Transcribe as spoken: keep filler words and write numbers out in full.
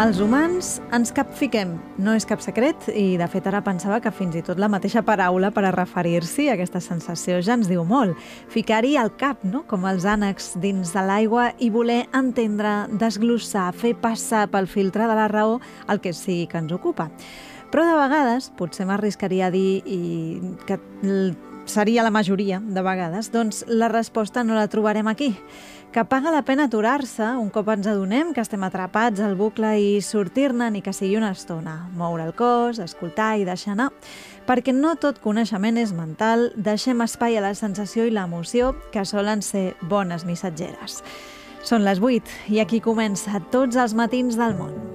Els humans ens capfiquem, no és cap secret, i de fet ara pensava que fins i tot la mateixa paraula per a referir-s'hi a aquesta sensació ja ens diu molt. Ficar-hi al cap, no? Com els ànecs dins de l'aigua i voler entendre, desglossar, fer passar pel filtre de la raó el que sigui que ens ocupa. Però de vegades, potser m'arriscaria a dir i que seria la majoria de vegades, doncs la resposta no la trobarem aquí. Que paga la pena aturar-se un cop ens adonem que estem atrapats al bucle i sortir-ne ni que sigui una estona. Moure el cos, escoltar i deixar anar. Perquè no tot coneixement és mental, deixem espai a la sensació i l'emoció que solen ser bones missatgeres. Són les vuit i aquí comença Tots els matins del món.